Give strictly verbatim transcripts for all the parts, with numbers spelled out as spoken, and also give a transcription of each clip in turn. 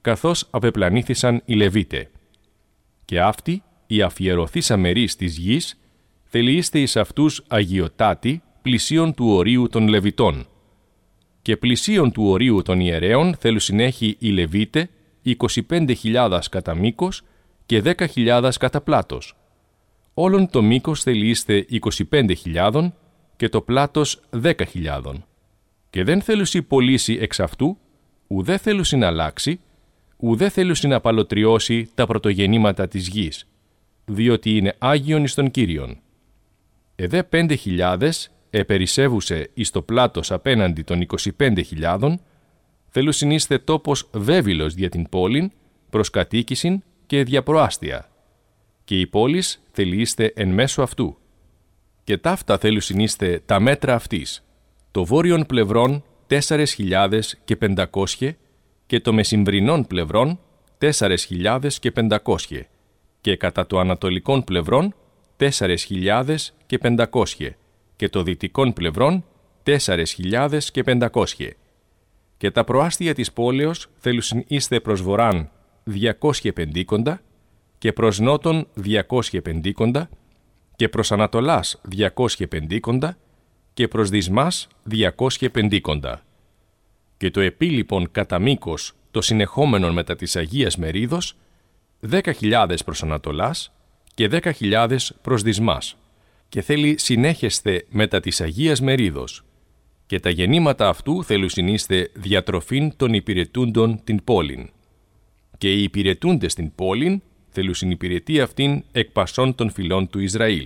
καθώς απεπλανήθησαν οι Λεβίτε. Και αυτοί, οι αφιερωθήσα μερίς της γης, θελείστε εις αυτούς αγιοτάτη πλησίον του ορίου των Λεβιτών. Και πλησίον του ορίου των ιερέων θέλουν συνέχει οι Λεβίτε είκοσι πέντε χιλιάδες κατά μήκος και δέκα χιλιάδες κατά πλάτος. Όλον το μήκος θελείστε είκοσι πέντε χιλιάδες και το πλάτος δέκα χιλιάδες. Και δεν θέλουσι πωλήσει εξ αυτού, ουδέ θέλουσι να αλλάξει, ουδέ θέλουσι να παλωτριώσει τα πρωτογεννήματα της γης, διότι είναι Άγιον εις τον Κύριον. Εδέ πέντε χιλιάδες επερισεύουσε εις το πλάτος απέναντι των είκοσι πέντε χιλιάδων, θέλουσιν είστε τόπος βέβυλος δια την πόλην, προς κατοίκησιν και διαπροάστια. Και η πόλης θελείστε εν μέσω αυτού. Και ταύτα θέλουσιν είστε τα μέτρα αυτής, το βόρειον πλευρόν τέσσερες χιλιάδες και πεντακόσιε και το μεσημβρινών πλευρών τέσσερες χιλιάδες και πεντακόσιε και κατά το ανατολικόν πλευρών τέσσερες χιλιάδες και πεντακόσιε και το δυτικόν πλευρών τέσσερες χιλιάδες και πεντακόσιε. Και τα προάστια της πόλεως θέλουσιν είστε προς βορράν διακόσια πεντήκοντα και προς νότον διακόσια πεντήκοντα και προς ανατολάς διακόσια πεντήκοντα και προς δυσμάς διακόσια πεντήκοντα. Και το επίλοιπον κατά μήκος το συνεχόμενον μετά της Αγίας Μερίδος δέκα χιλιάδες προς ανατολάς και δέκα χιλιάδες προς δυσμάς. Και θέλει συνέχεστε μετά της Αγίας Μερίδος. Και τα γεννήματα αυτού θέλουν συνείστε διατροφήν των υπηρετούντων την πόλην. Και οι υπηρετούντες την πόλην θέλουν συνυπηρετεί αυτήν εκ πασών των φυλών του Ισραήλ.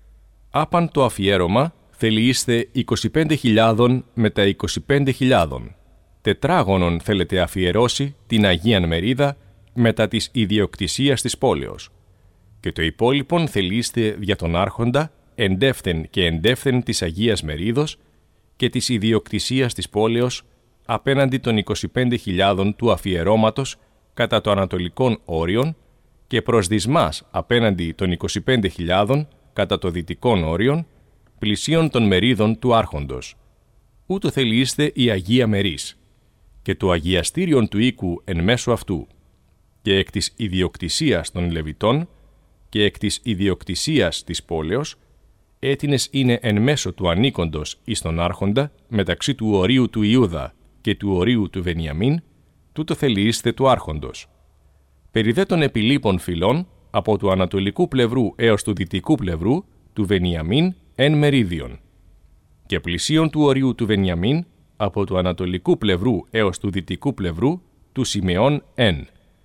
Άπαν το αφιέρωμα θέλει είστε είκοσι πέντε χιλιάδων με τα είκοσι πέντε χιλιάδων. Τετράγωνον θέλετε αφιερώσει την Αγίαν Μερίδα μετά της ιδιοκτησίας της πόλεως. Και το υπόλοιπον θέλει είστε για τον άρχοντα εντεύθεν και εντεύθεν της Αγίας Μερίδος και της ιδιοκτησίας της πόλεως απέναντι των είκοσι πέντε χιλιάδων του αφιερώματος κατά το ανατολικόν όριον και προς δυσμάς απέναντι των είκοσι πέντε χιλιάδων κατά το δυτικόν όριον πλησίον των μερίδων του άρχοντος. Ούτω θέλει είστε η Αγία Μερής και το αγιαστήριον του οίκου εν μέσω αυτού και εκ της ιδιοκτησίας των Λεβιτών και εκ της ιδιοκτησίας της πόλεως έτινες είναι εν μέσω του ανήκοντος εις τον άρχοντα μεταξύ του ορίου του Ιούδα και του ορίου του Βενιαμίν, τούτο θέλει είστε του άρχοντος. Περί δε των επιλείπων φυλών από του ανατολικού πλευρού έως του δυτικού πλευρού του Βενιαμίν εν μερίδιον. Και πλησίον του ορίου του Βενιαμίν από του ανατολικού πλευρού έως του δυτικού πλευρού του Σιμεών εν.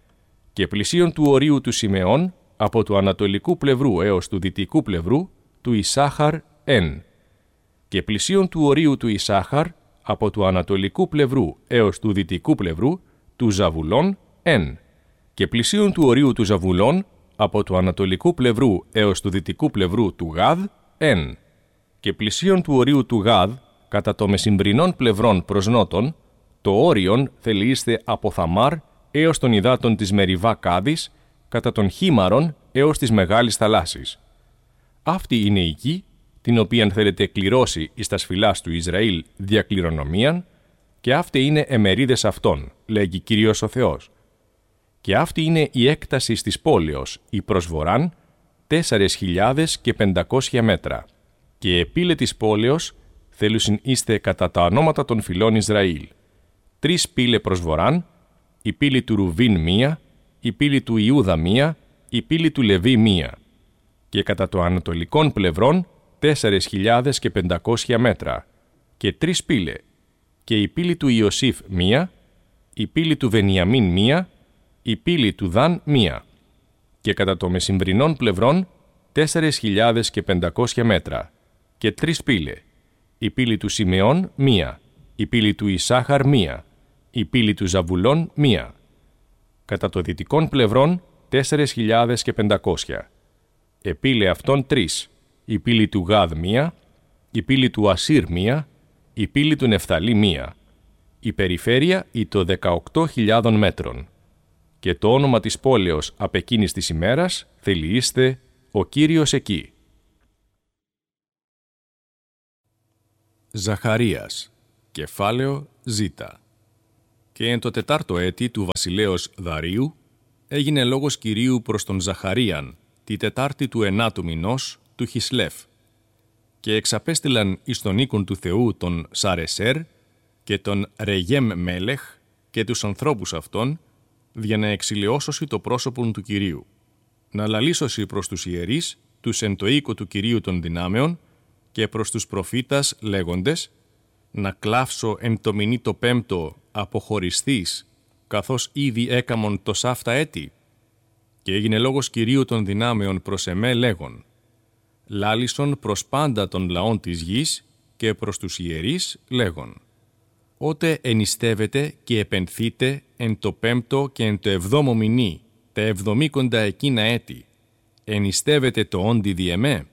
Και πλησίον του ορίου του Σιμεών από του ανατολικού πλευρού έως του δυτικού πλευρού του Ισάχαρ εν. Και πλησίον του ορίου του Ισάχαρ από του ανατολικού πλευρού έως του δυτικού πλευρού του Ζαβουλών εν. Και πλησίον του ορίου του Ζαβουλών από του ανατολικού πλευρού έως του δυτικού πλευρού του Γάδ εν. Και πλησίον του ορίου του Γάδ κατά το μεσημβρινών πλευρών προς νότον, το όριον θέλει είστε από Θαμάρ έως των υδάτων της Μεριβά Κάδης, κατά των Χίμαρων έως της Μεγάλης Θαλάσσης. Αυτή είναι η γη, την οποίαν θέλετε κληρώσει εις τα σφυλάς του Ισραήλ διακληρονομίαν, και αυτή είναι εμερίδες αυτών, λέγει Κύριος ο Θεός. Και αυτή είναι η έκταση της πόλεως, η προς βορράν, τέσσερες χιλιάδες και πεντακόσια μέτρα. Και επίλε της πόλεως θέλουσιν είστε κατά τα ονόματα των φυλών Ισραήλ. Τρεις πύλε προς βορράν, η πύλη του Ρουβίν μία, η πύλη του Ιούδα μία, η πύλη του Λεβί μία. Και κατά το ανατολικόν πλευρόν τέσσερες χιλιάδες και πεντακόσια μέτρα. Και τρεις πύλε, και η πύλη του Ιωσήφ μία, η πύλη του Βενιαμίν μία, η πύλη του Δαν μία. Και κατά το μεσημβρινόν πλευρόν τέσσερες χιλιάδες και πεντακόσια μέτρα. Και τρεις πύλε, η πύλη του Σιμεών μία, η πύλη του Ισάχαρ μία, η πύλη του Ζαβουλών μία. Κατά το δυτικόν πλευρόν τέσσερες χιλιάδες και πεντακόσια. Επίλε αυτών τρεις, η πύλη του Γάδ μία, η πύλη του Ασύρ μία, η πύλη του Νεφθαλή μία. Η περιφέρεια ή το δεκαοκτώ χιλιάδων μέτρων. Και το όνομα της πόλεως απ' εκείνης της ημέρας θέλει είστε ο Κύριος εκεί. Ζαχαρίας, κεφάλαιο Ζ. Και εν το τετάρτο έτη του βασιλέως Δαρίου έγινε λόγος Κυρίου προς τον Ζαχαρίαν τη τετάρτη του ενάτου μηνός του Χισλεύ. Και εξαπέστειλαν εις τον οίκον του Θεού τον Σαρεσέρ και τον Ρεγέμ Μέλεχ και τους ανθρώπους αυτών, για να εξηλαιώσωση το πρόσωπον του Κυρίου, να λαλήσωση προς τους ιερείς, τους εν το οίκο του Κυρίου των δυνάμεων, και προς τους προφήτας λέγοντες, να κλάψω εν το μηνύ το πέμπτο αποχωριστείς, καθώς ήδη έκαμον το σάφτα έτη. Και έγινε λόγος Κυρίου των δυνάμεων προς εμέ λέγον, λάλησον προς πάντα των λαών της γης και προς τους ιερείς λέγον, ότε ενιστεύετε και επενθείτε εν το πέμπτο και εν το εβδόμο μηνύ, τα εβδομήκοντα εκείνα έτη, ενιστεύετε το όντι διεμέ,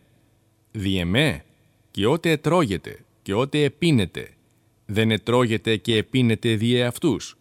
διεμέ, και ότε ετρώγετε και ότε επίνετε, δεν ετρώγετε και επίνετε διε αυτούς.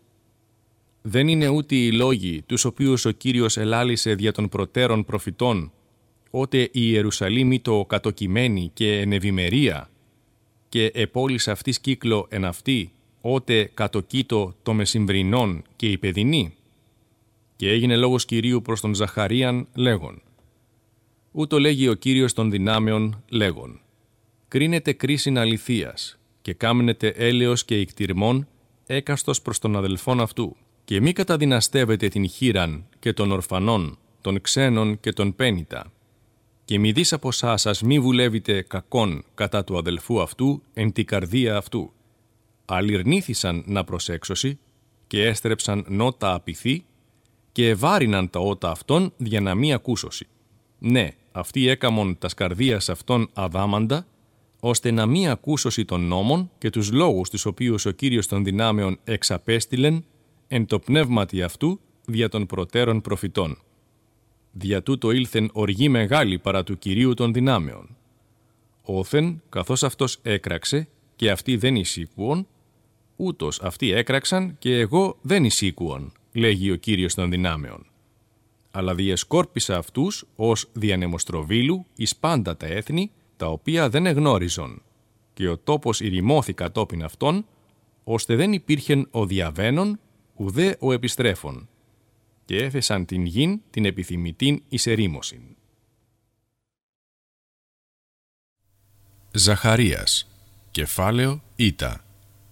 Δεν είναι ούτε οι λόγοι τους οποίους ο Κύριος ελάλησε δια των προτέρων προφητών, ότε η Ιερουσαλήμ ήτο κατοκειμένη και εν ευημερία, και επόλης αυτής κύκλο εν αυτή, ότε κατοκείτο το μεσημβρινών και η παιδινή. Και έγινε λόγος Κυρίου προς τον Ζαχαρίαν λέγον, ούτω λέγει ο Κύριος των δυνάμεων λέγον, κρίνετε κρίσιν αληθείας και κάμνετε έλεος και ικτυρμών έκαστος προς τον αδελφόν αυτού, και μη καταδυναστεύετε την χήραν και των ορφανών, των ξένων και των πένητα, και μη δεις από σας μη βουλεύετε κακόν κατά του αδελφού αυτού εν την καρδία αυτού. Αλληρνήθησαν να προσέξωση και έστρεψαν νότα απειθή και ευάριναν τα ότα αυτών για να μη ακούσωση. Ναι, αυτοί έκαμον τας καρδίας αυτών αδάμαντα, ώστε να μη ακούσωση των νόμων και τους λόγους τους οποίους ο Κύριος των δυνάμεων εξαπέστειλεν εν το πνεύματι αυτού δια των προτέρων προφητών. Δια τούτο ήλθεν οργή μεγάλη παρά του Κυρίου των δυνάμεων. Όθεν, καθώς αυτός έκραξε και αυτοί δεν εισήκουον, ούτως αυτοί έκραξαν και εγώ δεν εισήκουον, λέγει ο Κύριος των δυνάμεων. Αλλά διεσκόρπισα αυτούς ως διανεμοστροβίλου εις πάντα τα έθνη, τα οποία δεν εγνώριζον, και ο τόπος ηρημώθη κατόπιν αυτών, ώστε δεν υπήρχεν ο διαβαίνων, ουδέ ο επιστρέφων, και έθεσαν την γην την επιθυμητήν εις ερήμωσιν. Ζαχαρίας, κεφάλαιο Ήτα.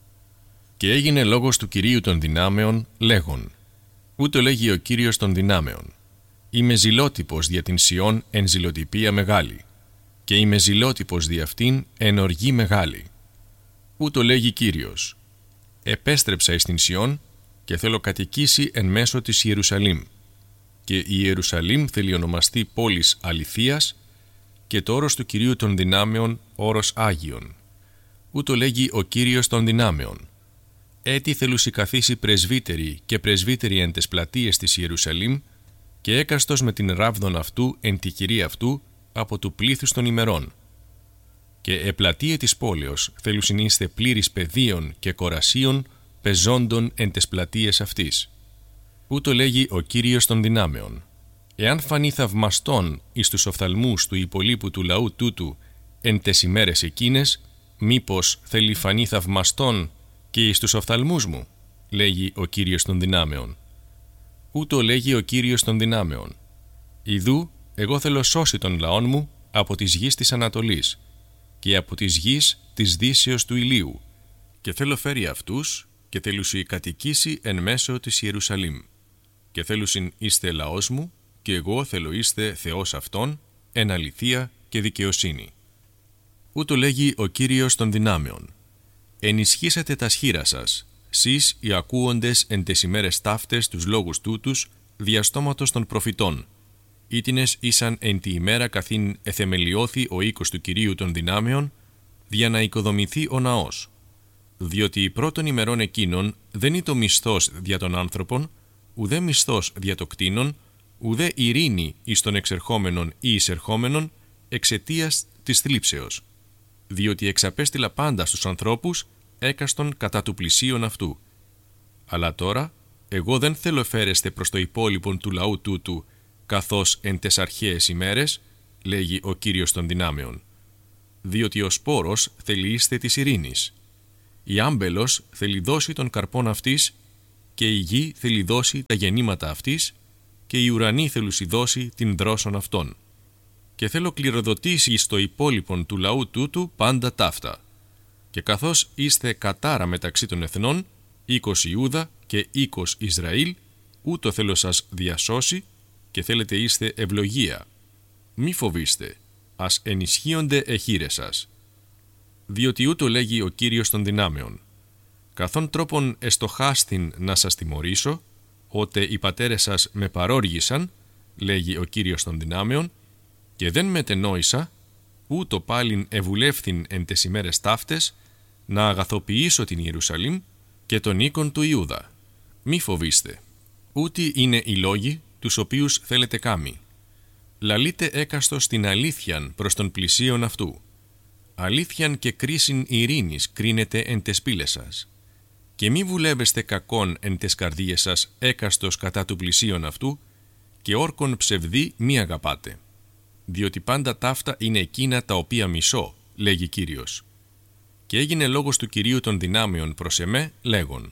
Και έγινε λόγος του Κυρίου των δυνάμεων λέγον, ούτω λέγει ο Κύριος των δυνάμεων, είμαι ζηλότυπος δια την Σιών εν ζηλοτυπία μεγάλη, και είμαι ζηλότυπος δι' αυτήν εν οργή μεγάλη. Ούτω λέγει Κύριος, επέστρεψα εις την Σιών και θέλω κατοικήσει εν μέσω της Ιερουσαλήμ, και η Ιερουσαλήμ θέλει ονομαστεί πόλης αληθείας και το όρος του Κυρίου των δυνάμεων όρος Άγιον. Ούτω λέγει ο Κύριος των δυνάμεων, έτι θέλουσι καθίσει πρεσβύτεροι και πρεσβύτεροι εν τες πλατείες της Ιερουσαλήμ και έκαστος με την ράβδον αυτού εν τη κυρία αυτού από του πλήθους των ημερών. Και επλατείε της πόλεως θέλουσιν είστε πλήρης πεδίων και κορασίων πεζόντων εν τες πλατείες αυτής. Ούτω λέγει ο Κύριος των δυνάμεων, εάν φανεί θαυμαστόν εις τους οφθαλμούς του υπολείπου του λαού τούτου εν τες ημέρες εκείνες, μήπως θέλει φανεί θαυμαστόν και εις τους οφθαλμούς μου, λέγει ο Κύριος των δυνάμεων. Ούτω λέγει ο Κύριος των δυνάμεων, ιδού εγώ θέλω σώσει τον λαόν μου από της γης της Ανατολής και από της γης της δύσεως του ηλίου, και θέλω φέρει αυτούς και θέλουσι κατοικήσει εν μέσω της Ιερουσαλήμ, και θέλουσιν είστε λαός μου και εγώ θέλω είστε Θεός αυτών εν αληθεία και δικαιοσύνη. Ούτω λέγει ο Κύριος των δυνάμεων, ενισχύσατε τα σχήρα σας, σεις οι ακούοντες εν τες ημέρες ταύτες τους λόγους τούτους διαστόματος των προφητών, ήτινες ήσαν εν τη ημέρα καθήν εθεμελιώθη ο οίκος του Κυρίου των δυνάμεων, δια να οικοδομηθεί ο ναός. Διότι οι πρώτων ημερών εκείνων δεν είναι το μισθός δια των άνθρωπων, ουδέ μισθός δια το κτίνων, ουδέ ειρήνη εις των εξερχόμενων ή εισερχόμενων, εξαιτίας της θλίψεως. Διότι εξαπέστειλα πάντα στους ανθρώπους, έκαστον κατά του πλησίον αυτού. Αλλά τώρα, εγώ δεν θέλω φέρεστε προς το υπόλοιπον του λαού τούτου, καθώς εν τες αρχαίες ημέρες, λέγει ο Κύριος των δυνάμεων. Διότι ο σπόρος θέλει είστε της ειρήνης. Η άμπελος θέλει δώσει τον καρπόν αυτής, και η γη θέλει δώσει τα γεννήματα αυτής και οι ουρανοί θέλουσι δώσει την δρόσον αυτών. Και θέλω κληροδοτήσει στο υπόλοιπον του λαού τούτου πάντα ταύτα. Και καθώς είστε κατάρα μεταξύ των εθνών, οίκος Ιούδα και οίκος Ισραήλ, ούτω θέλω σας διασώσει και θέλετε είστε ευλογία. Μη φοβήστε, ας ενισχύονται εχείρες σας. Διότι ούτω λέγει ο Κύριος των δυνάμεων. Καθόν τρόπον εστοχάστην να σας τιμωρήσω, ότε οι πατέρες σας με παρόργησαν, λέγει ο Κύριος των δυνάμεων, και δεν μετενόησα, ούτω πάλιν ευουλεύθην εν τες ημέρες ταύτες, να αγαθοποιήσω την Ιερουσαλήμ και τον οίκον του Ιούδα. Μη φοβήστε. Ούτι είναι οι λόγοι τους οποίους θέλετε κάμει. Λαλείτε έκαστος την αλήθειαν προς τον πλησίον αυτού. Αλήθειαν και κρίσιν ειρήνης κρίνετε εν τες πύλες σας. Και μη βουλεύεστε κακόν εν τες καρδίες σας έκαστος κατά του πλησίον αυτού, και όρκον ψευδή μη αγαπάτε. Διότι πάντα ταύτα είναι εκείνα τα οποία μισώ, λέγει Κύριος. Και έγινε λόγος του Κυρίου των δυνάμεων προς εμέ, λέγον.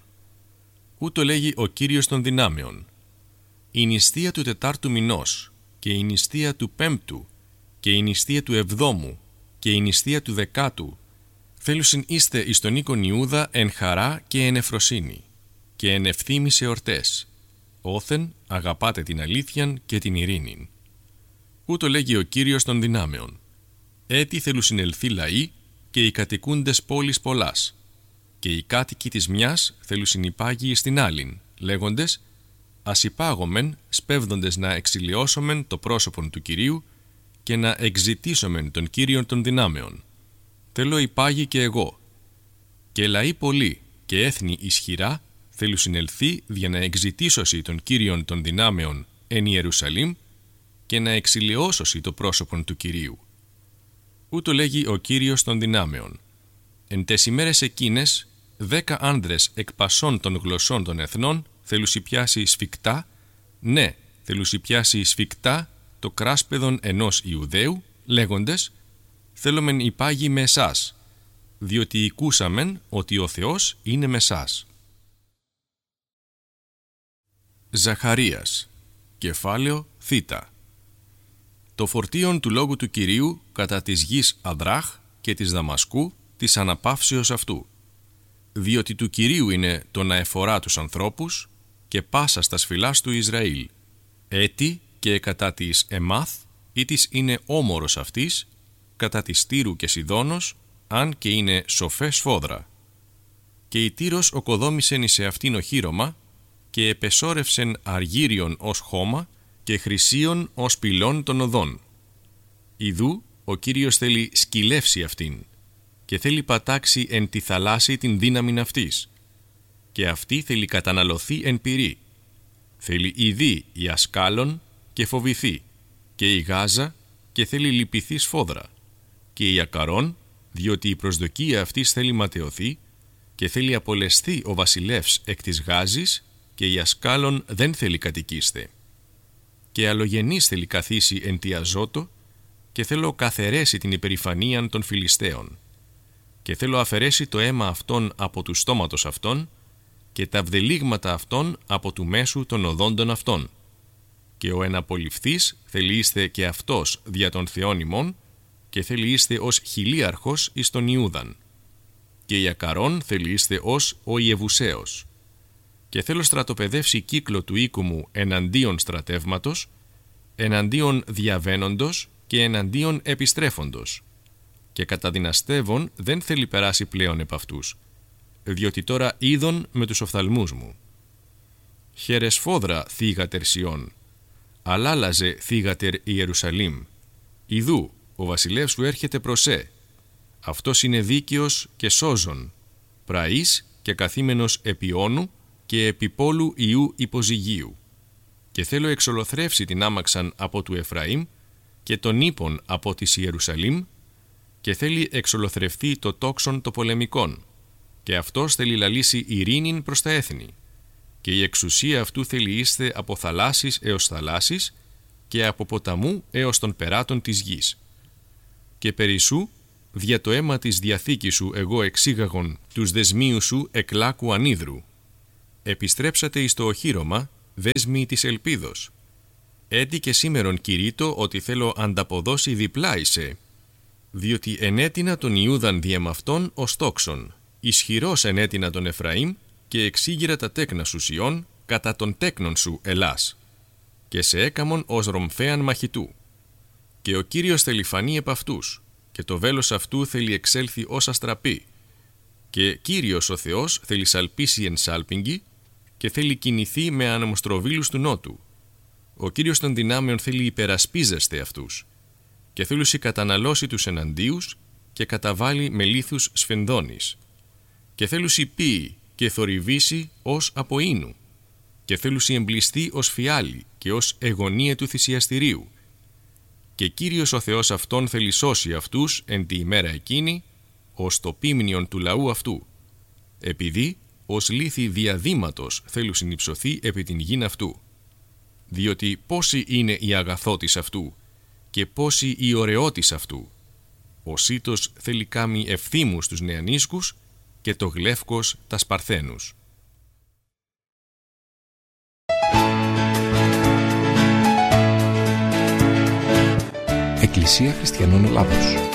Ούτω λέγει ο Κύριος των δυνάμεων. Η νηστεία του τετάρτου μηνός, και η νηστεία του πέμπτου, και η νηστεία του εβδόμου, και η νηστεία του δεκάτου, θέλουσιν είστε εις τον οίκον Ιούδα εν χαρά και εν εφροσύνη, και εν ευθύμη σε ορτές. Όθεν αγαπάτε την αλήθειαν και την ειρήνην. Ούτω λέγει ο Κύριος των δυνάμεων. Έτι θέλουσιν ελθεί λαοί, και οι κατοικούντες πόλης πολλάς, και οι κάτοικοι της μιας θέλουσιν υπάγειοι στην άλλην, λέγοντες, ας υπάγομεν σπέβδοντες να εξηλαιώσομεν το πρόσωπον του Κυρίου και να εξητήσομεν τον Κύριον των δυνάμεων. Θέλω υπάγει και εγώ. Και λαοί πολλοί και έθνη ισχυρά θέλουσιν ελθεί για να εξητήσωσι τον Κύριον των δυνάμεων εν Ιερουσαλήμ και να εξηλαιώσωσι το πρόσωπον του Κυρίου. Ούτω λέγει ο Κύριος των δυνάμεων. Εν τες ημέρες εκείνες, δέκα άνδρες εκ πασών των γλωσσών των εθνών θέλουσι πιάσει σφικτά, ναι, θέλουσι πιάσει σφικτά το κράσπεδον ενός Ιουδαίου, λέγοντες, θέλομεν υπάγει με εσάς, διότι οικούσαμεν ότι ο Θεός είναι με εσάς. Ζαχαρίας, κεφάλαιο θήτα. Το φορτίον του λόγου του Κυρίου κατά της γης Αδράχ και της Δαμασκού της αναπαύσεως αυτού. Διότι του Κυρίου είναι το να εφορά τους ανθρώπους και πάσα στα σφυλάς του Ισραήλ. Έτι και κατά της Εμάθ ή της είναι όμορος αυτής, κατά της Τύρου και Σιδώνος, αν και είναι σοφέ σφόδρα. Και η Τύρος οκοδόμησεν εις αυτήν οχύρωμα και επεσόρευσεν αργύριον ως χώμα και χρυσίον ως πυλών των οδών. Ιδού ο Κύριος θέλει σκυλεύσει αυτήν και θέλει πατάξει εν τη θαλάσση την δύναμην αυτής, και αυτή θέλει καταναλωθεί εν πυρή. Θέλει ειδή η Ασκάλων και φοβηθεί, και η Γάζα και θέλει λυπηθεί σφόδρα, και η Ακαρών, διότι η προσδοκία αυτής θέλει ματαιωθεί, και θέλει απολεσθεί ο βασιλεύς εκ της Γάζης, και η Ασκάλων δεν θέλει κατοικίστε. Και αλλογενής θέλει καθίσει εν τη Αζώτο, και θέλω καθαιρέσει την υπερηφανίαν των Φιλιστέων. Και θέλω αφαιρέσει το αίμα αυτών από του στόματος αυτών, και τα βδελίγματα αυτών από του μέσου των οδόντων αυτών. Και ο εναπολυφθής θέλει είστε και αυτός δια των Θεών ημών, και θέλει είστε ως χιλίαρχος εις τον Ιούδαν. Και η Ακαρών θέλει είστε ως ο Ιεβουσαίος. Και θέλω στρατοπεδεύσει κύκλο του οίκου μου εναντίον στρατεύματος, εναντίον διαβαίνοντος και εναντίον επιστρέφοντος. Και κατά δυναστεύων δεν θέλει περάσει πλέον επ' αυτούς, διότι τώρα είδον με τους οφθαλμούς μου. Χερεσφόδρα θύγατερ Σιών, αλάλαζε θύγατερ Ιερουσαλήμ. Ιδού, ο βασιλεύς σου έρχεται προς σε. Αυτός είναι δίκαιος και σώζων, πραής και καθήμενος επί όνου και επί πόλου Ιού υποζυγίου. Και θέλω εξολοθρεύσει την άμαξαν από του Εφραήμ και τον ύπον από της Ιερουσαλήμ, και θέλει εξολοθρευθεί το τόξον το πολεμικών, και αυτός θέλει λαλήσει ειρήνην προς τα έθνη, και η εξουσία αυτού θέλει είστε από θαλάσσης έως θαλάσσης και από ποταμού έως των περάτων της γης. Και περισσού, δια το αίμα της διαθήκης σου εγώ εξήγαγον τους δεσμίους σου εκ λάκου ανίδρου. επιστρέψατε εις το οχύρωμα, δέσμοι της ελπίδος. Έτι και σήμερον κηρύττω ότι θέλω ανταποδώσει διπλά εισέ, διότι ενέτεινα τον Ιούδαν διεμαυτόν ως τόξον, ισχυρός ενέτεινα τον Εφραήμ και εξήγηρα τα τέκνα σου Σιών, κατά των τέκνων σου Ελλάς, και σε έκαμον ως ρομφέαν μαχητού. Και ο Κύριος θέλει φανεί επ' αυτούς, και το βέλος αυτού θέλει εξέλθει ως αστραπή, και Κύριος ο Θεός θέλει σαλπίσει εν σάλπιγγι, και θέλει κινηθεί με ανεμοστροβίλους του νότου. Ο Κύριος των δυνάμεων θέλει υπερασπίζεστε αυτούς, και θέλουσι καταναλώσει τους εναντίους, και καταβάλει με λίθους σφενδόνης, και θέλουσι πίει και θορυβήσει ως από ίνου, και θέλουσι εμπλιστεί ως φιάλι και ως εγωνία του θυσιαστηρίου. Και Κύριος ο Θεός αυτόν θέλει σώσει αυτούς εν τη ημέρα εκείνη, ως το πίμνιον του λαού αυτού, επειδή ως λίθη διαδήματος θέλουσιν υψωθεί επί την γην αυτού. Διότι πόση είναι η αγαθότης αυτού και πόση η ωραιότης αυτού. Ο σύτος θέλει κάμει ευθύμους τους νεανίσκους και το γλεύκος τας παρθένους. Εκκλησία Χριστιανών Ελλάδος.